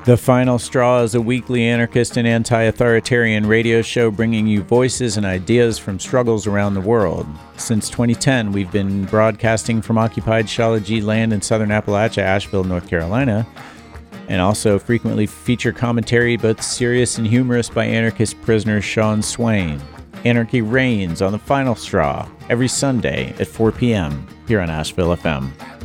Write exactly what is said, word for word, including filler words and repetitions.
The Final Straw is a weekly anarchist and anti-authoritarian radio show bringing you voices and ideas from struggles around the world. Since twenty ten, we've been broadcasting from occupied Shawnee land in southern Appalachia, Asheville, North Carolina, and also frequently feature commentary both serious and humorous by anarchist prisoner Sean Swain. Anarchy reigns on The Final Straw every Sunday at four p.m. here on Asheville F M.